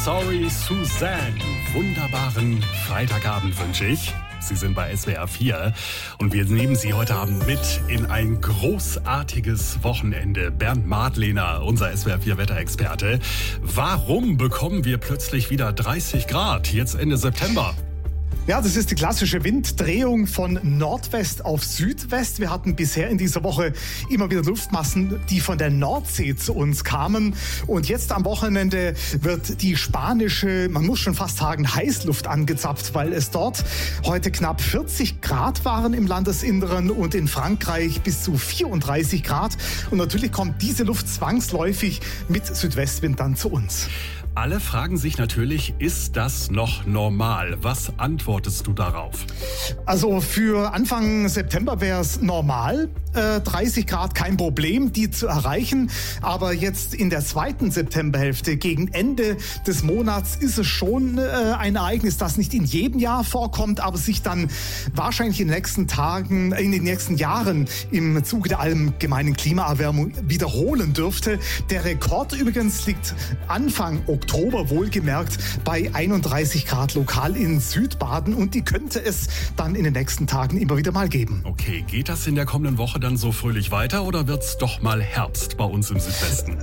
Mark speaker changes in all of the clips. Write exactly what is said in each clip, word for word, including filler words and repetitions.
Speaker 1: Sorry Suzanne. Wunderbaren Freitagabend wünsche ich. Sie sind bei S W R vier und wir nehmen Sie heute Abend mit in ein großartiges Wochenende. Bernd Madlener, unser S W R vier Wetterexperte. Warum bekommen wir plötzlich wieder dreißig Grad, jetzt Ende September?
Speaker 2: Ja, das ist die klassische Winddrehung von Nordwest auf Südwest. Wir hatten bisher in dieser Woche immer wieder Luftmassen, die von der Nordsee zu uns kamen. Und jetzt am Wochenende wird die spanische, man muss schon fast sagen, Heißluft angezapft, weil es dort heute knapp vierzig Grad waren im Landesinneren und in Frankreich bis zu vierunddreißig Grad. Und natürlich kommt diese Luft zwangsläufig mit Südwestwind dann zu uns.
Speaker 1: Alle fragen sich natürlich, ist das noch normal? Was antwortest du darauf?
Speaker 2: Also für Anfang September wäre es normal, äh, dreißig Grad kein Problem, die zu erreichen. Aber jetzt in der zweiten Septemberhälfte, gegen Ende des Monats, ist es schon äh, ein Ereignis, das nicht in jedem Jahr vorkommt, aber sich dann wahrscheinlich in den nächsten Tagen, in den nächsten Jahren im Zuge der allgemeinen Klimaerwärmung wiederholen dürfte. Der Rekord übrigens liegt Anfang Oktober. Oktober wohlgemerkt bei einunddreißig Grad lokal in Südbaden und die könnte es dann in den nächsten Tagen immer wieder mal geben.
Speaker 1: Okay, geht das in der kommenden Woche dann so fröhlich weiter oder wird's doch mal Herbst bei uns im Südwesten?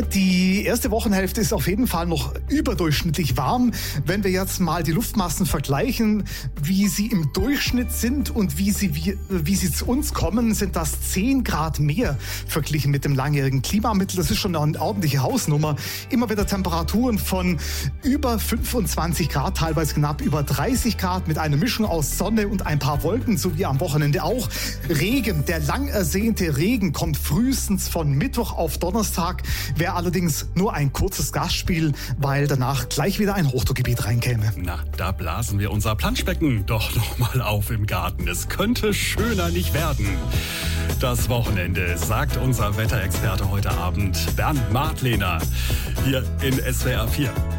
Speaker 2: Die erste Wochenhälfte ist auf jeden Fall noch überdurchschnittlich warm. Wenn wir jetzt mal die Luftmassen vergleichen, wie sie im Durchschnitt sind und wie sie, wie, wie sie zu uns kommen, sind das zehn Grad mehr verglichen mit dem langjährigen Klimamittel. Das ist schon eine ordentliche Hausnummer. Immer wieder Temperaturen von über fünfundzwanzig Grad, teilweise knapp über dreißig Grad mit einer Mischung aus Sonne und ein paar Wolken, sowie am Wochenende auch Regen. Der lang ersehnte Regen kommt frühestens von Mittwoch auf Donnerstag. Wäre allerdings nur ein kurzes Gastspiel, weil danach gleich wieder ein Hochdruckgebiet reinkäme.
Speaker 1: Na, da blasen wir unser Planschbecken doch noch mal auf im Garten. Es könnte schöner nicht werden. Das Wochenende, sagt unser Wetterexperte heute Abend, Bernd Madlener, hier in S W R vier.